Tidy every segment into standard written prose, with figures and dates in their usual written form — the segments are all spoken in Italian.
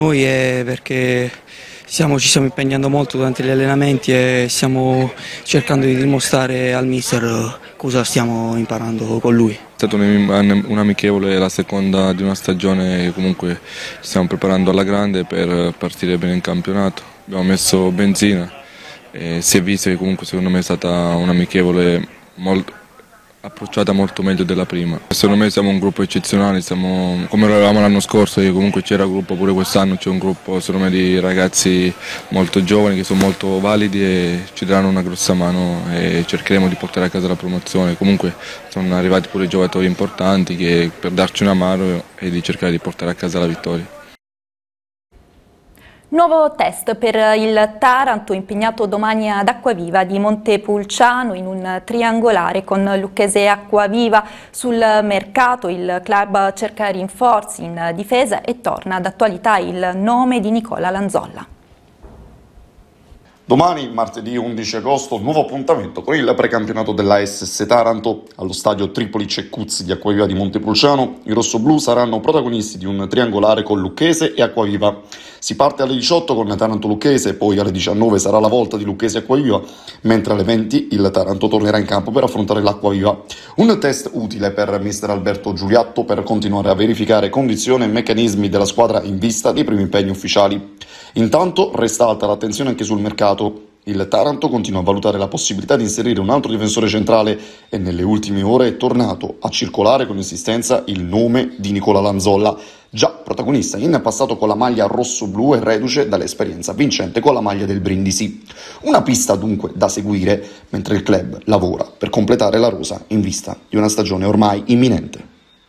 Noi è perché ci stiamo impegnando molto durante gli allenamenti e stiamo cercando di dimostrare al mister cosa stiamo imparando con lui. È stata un'amichevole, la seconda di una stagione che comunque ci stiamo preparando alla grande per partire bene in campionato. Abbiamo messo benzina e si è visto che comunque secondo me è stata un'amichevole approcciata molto meglio della prima. Secondo me siamo un gruppo eccezionale, siamo come lo eravamo l'anno scorso, che comunque c'era gruppo pure quest'anno, c'è un gruppo secondo me di ragazzi molto giovani che sono molto validi e ci daranno una grossa mano e cercheremo di portare a casa la promozione. Comunque sono arrivati pure giocatori importanti che per darci una mano e di cercare di portare a casa la vittoria. Nuovo test per il Taranto impegnato domani ad Acquaviva di Montepulciano in un triangolare con Lucchese e Acquaviva. Sul mercato il club cerca rinforzi in difesa e torna d'attualità il nome di Nicola Lanzolla. Domani, martedì 11 agosto, nuovo appuntamento con il precampionato della SS Taranto. Allo stadio Tripoli Cecuzzi di Acquaviva di Montepulciano, i rossoblù saranno protagonisti di un triangolare con Lucchese e Acquaviva. Si parte alle 18 con Taranto Lucchese, poi alle 19 sarà la volta di Lucchese Acquaviva, mentre alle 20 il Taranto tornerà in campo per affrontare l'Acquaviva. Un test utile per mister Alberto Giuliatto per continuare a verificare condizioni e meccanismi della squadra in vista dei primi impegni ufficiali. Intanto resta alta l'attenzione anche sul mercato. Il Taranto continua a valutare la possibilità di inserire un altro difensore centrale e nelle ultime ore è tornato a circolare con insistenza il nome di Nicola Lanzolla, già protagonista in passato con la maglia rosso-blu e reduce dall'esperienza vincente con la maglia del Brindisi. Una pista dunque da seguire mentre il club lavora per completare la rosa in vista di una stagione ormai imminente.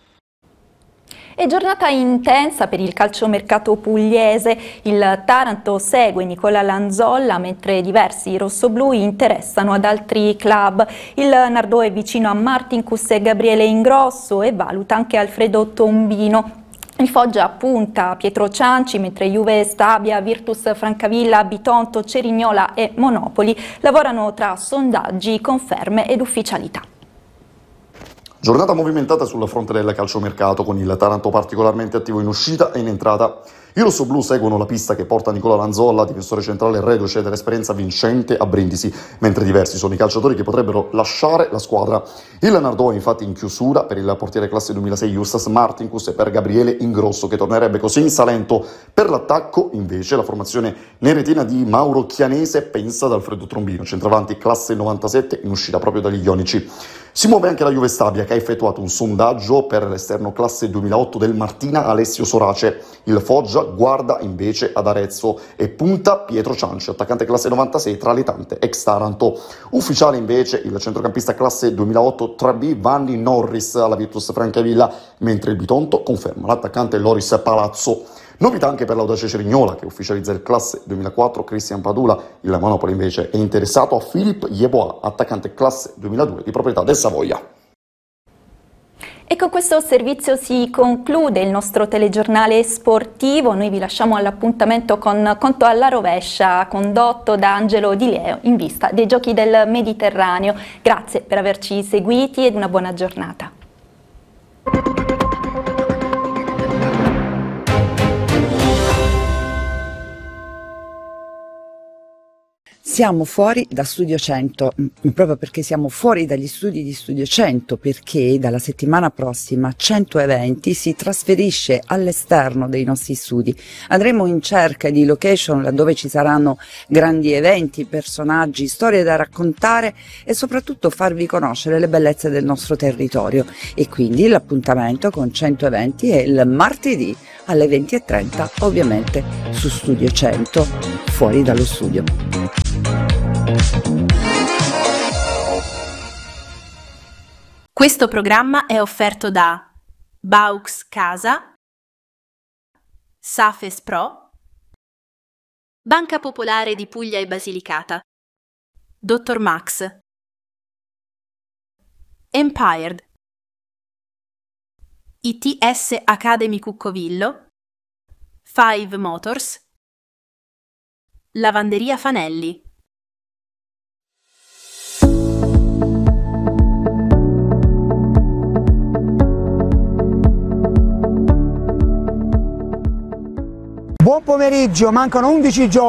È giornata intensa per il calciomercato pugliese. Il Taranto segue Nicola Lanzolla mentre diversi rossoblù interessano ad altri club. Il Nardò è vicino a Martinkus e Gabriele Ingrosso e valuta anche Alfredo Tombino. Il Foggia punta Pietro Cianci, mentre Juve Stabia, Virtus Francavilla, Bitonto, Cerignola e Monopoli lavorano tra sondaggi, conferme ed ufficialità. Giornata movimentata sul fronte del calciomercato, con il Taranto particolarmente attivo in uscita e in entrata. I rossoblù seguono la pista che porta Nicola Lanzolla, difensore centrale reduce dell'esperienza vincente a Brindisi, mentre diversi sono i calciatori che potrebbero lasciare la squadra. Il Nardò è infatti in chiusura per il portiere classe 2006 Justas Martinkus e per Gabriele Ingrosso, che tornerebbe così in Salento. Per l'attacco, invece, la formazione neretina di Mauro Chianese pensa ad Alfredo Trombino, centravanti classe 97 in uscita proprio dagli Ionici. Si muove anche la Juve Stabia, che ha effettuato un sondaggio per l'esterno classe 2008 del Martina Alessio Sorace. Il Foggia guarda invece ad Arezzo e punta Pietro Cianci, attaccante classe 96 tra le tante ex Taranto. Ufficiale invece il centrocampista classe 2008 3B Vanni Norris alla Virtus Francavilla, mentre il Bitonto conferma l'attaccante Loris Palazzo. Novità anche per l'Audace Cerignola, che ufficializza il classe 2004 Cristian Padula. Il Monopoli invece è interessato a Philippe Yeboah, attaccante classe 2002 di proprietà del Savoia. E con questo servizio si conclude il nostro telegiornale sportivo. Noi vi lasciamo all'appuntamento con Conto alla rovescia, condotto da Angelo Di Leo in vista dei Giochi del Mediterraneo. Grazie per averci seguiti ed una buona giornata. Siamo fuori da Studio 100, proprio perché siamo fuori dagli studi di Studio 100, perché dalla settimana prossima 100 Eventi si trasferisce all'esterno dei nostri studi. Andremo in cerca di location laddove ci saranno grandi eventi, personaggi, storie da raccontare e soprattutto farvi conoscere le bellezze del nostro territorio. E quindi l'appuntamento con 100 Eventi è il martedì alle 20:30, ovviamente su Studio 100, fuori dallo studio. Questo programma è offerto da Baux Casa, Safes Pro, Banca Popolare di Puglia e Basilicata, Dr. Max, Empired, ITS Academy Cuccovillo, Five Motors, Lavanderia Fanelli. Buon pomeriggio, mancano 11 giorni.